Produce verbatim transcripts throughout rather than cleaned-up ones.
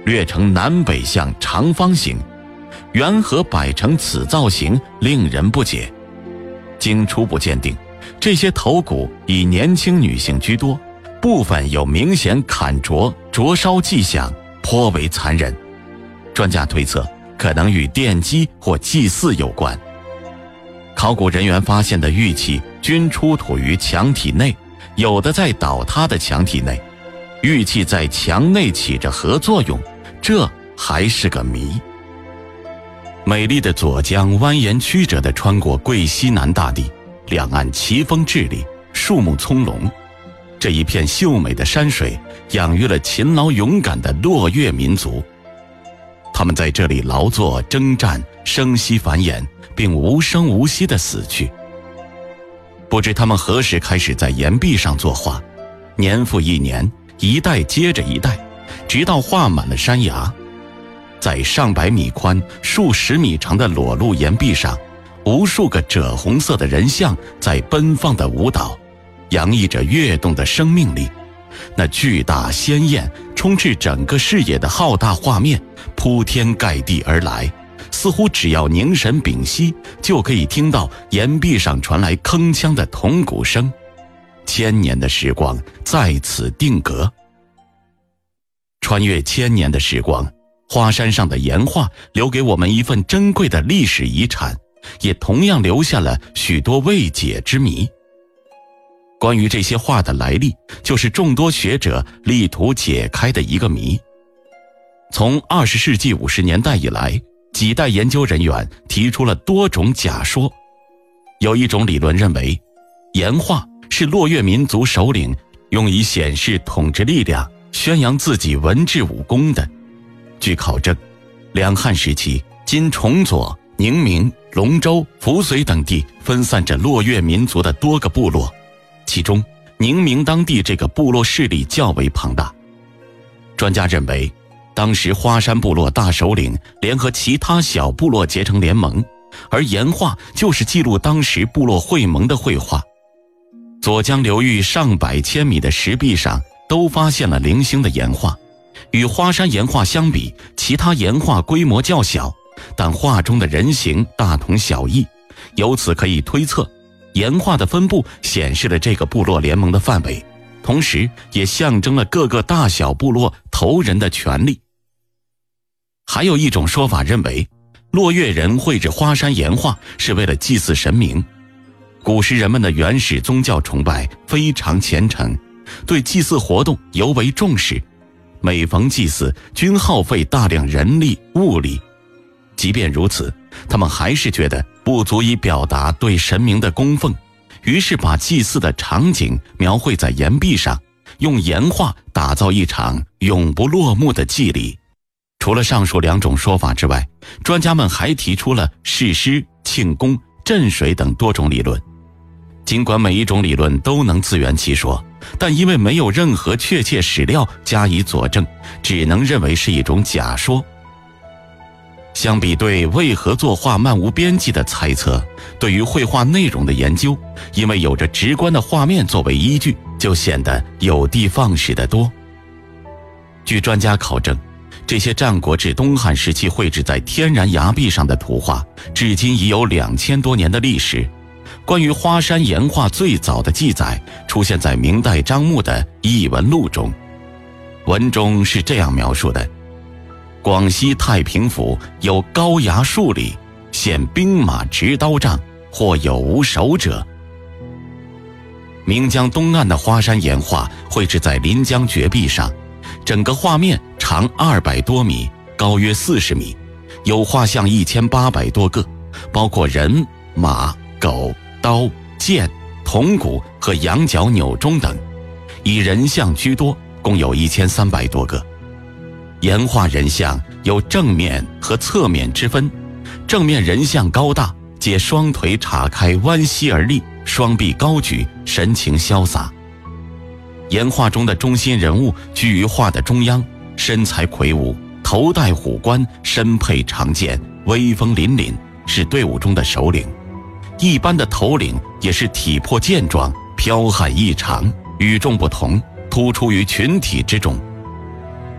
略呈南北向长方形，缘何摆成此造型，令人不解。经初步鉴定，这些头骨以年轻女性居多，部分有明显砍啄、灼烧迹象，颇为残忍。专家推测，可能与奠基或祭祀有关。考古人员发现的玉器均出土于墙体内，有的在倒塌的墙体内，玉器在墙内起着何作用，这还是个谜。美丽的左江蜿蜒曲折地穿过贵西南大地，两岸奇峰峙立，树木葱茏。这一片秀美的山水养育了勤劳勇敢的落月民族，他们在这里劳作征战，生息繁衍，并无声无息地死去。不知他们何时开始在岩壁上作画，年复一年，一代接着一代，直到画满了山崖。在上百米宽、数十米长的裸露岩壁上，无数个赭红色的人像在奔放地舞蹈，洋溢着跃动的生命力。那巨大鲜艳、充斥整个视野的浩大画面铺天盖地而来，似乎只要凝神屏息，就可以听到岩壁上传来铿锵的铜鼓声。千年的时光在此定格。穿越千年的时光，花山上的岩画留给我们一份珍贵的历史遗产，也同样留下了许多未解之谜。关于这些画的来历，就是众多学者力图解开的一个谜。从二十世纪五十年代以来，几代研究人员提出了多种假说。有一种理论认为，岩画是落月民族首领用以显示统治力量、宣扬自己文治武功的。据考证，两汉时期，今崇左、宁明、龙州、扶绥等地分散着落月民族的多个部落，其中宁明当地这个部落势力较为庞大。专家认为，当时花山部落大首领联合其他小部落结成联盟，而岩画就是记录当时部落会盟的绘画。左江流域上百千米的石壁上都发现了零星的岩画，与花山岩画相比，其他岩画规模较小，但画中的人形大同小异，由此可以推测，岩画的分布显示了这个部落联盟的范围，同时也象征了各个大小部落头人的权利。还有一种说法认为，落月人绘制花山岩画是为了祭祀神明。古时人们的原始宗教崇拜非常虔诚，对祭祀活动尤为重视，每逢祭祀均耗费大量人力物力。即便如此，他们还是觉得不足以表达对神明的供奉，于是把祭祀的场景描绘在岩壁上，用岩画打造一场永不落幕的祭礼。除了上述两种说法之外，专家们还提出了誓师、庆功、镇水等多种理论。尽管每一种理论都能自圆其说，但因为没有任何确切史料加以佐证，只能认为是一种假说。相比对为何作画漫无边际的猜测，对于绘画内容的研究，因为有着直观的画面作为依据，就显得有的放矢得多。据专家考证，这些战国至东汉时期绘制在天然崖壁上的图画，至今已有两千多年的历史。关于花山岩画最早的记载出现在明代张牧的《异闻录》中，文中是这样描述的：广西太平府有高崖数里，现兵马执刀杖，或有无守者。岷江东岸的花山岩画绘制在临江绝壁上，整个画面长二百多米，高约四十米，有画像一千八百多个，包括人、马、狗、刀、剑、铜鼓和羊角扭钟等，以人像居多，共有一千三百多个。岩画人像有正面和侧面之分，正面人像高大，皆双腿岔开弯膝而立，双臂高举，神情潇洒。岩画中的中心人物居于画的中央，身材魁梧，头戴虎冠，身佩长剑，威风凛凛，是队伍中的首领。一般的头领也是体魄健壮，剽悍异常，与众不同，突出于群体之中。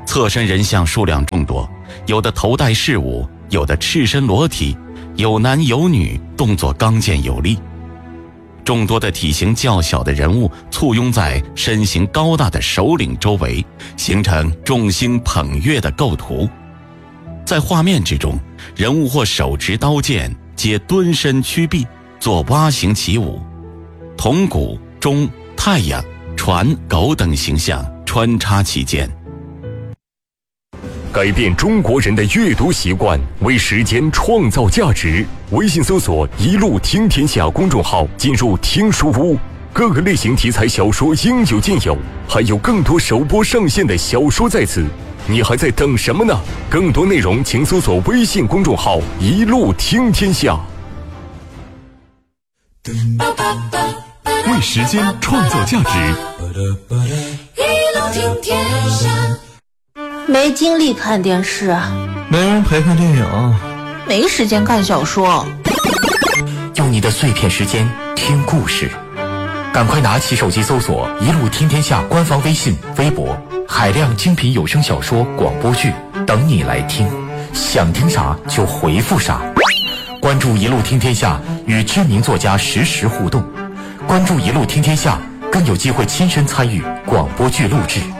侧身人像数量众多，有的头戴饰物，有的赤身裸体，有男有女，动作刚健有力。众多的体型较小的人物簇拥在身形高大的首领周围，形成众星捧月的构图。在画面之中，人物或手持刀剑，皆蹲身屈臂，做蛙形起舞。铜鼓、钟、太阳、船、狗等形象穿插其间。 改变中国人的阅读习惯，为时间创造价值。微信搜索“一路听天下”公众号，进入听书屋，各个类型题材小说应有尽有，还有更多首播上线的小说在此，你还在等什么呢？更多内容请搜索微信公众号“一路听天下”。 为时间创造价值， 一路听天下。 没精力看电视， 没人陪看电影， 没时间看小说。 用你的碎片时间听故事，赶快拿起手机搜索“一路听天下”官方微信、微博，海量精品有声小说、广播剧等你来听，想听啥就回复啥。关注“一路听天下”，与知名作家实时互动。关注“一路听天下”，更有机会亲身参与广播剧录制。